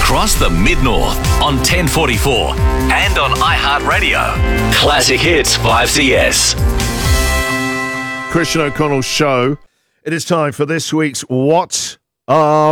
across the Mid-North on 1044 and on iHeartRadio. Classic Hits 5CS. Christian O'Connell's show. It is time for this week's What Are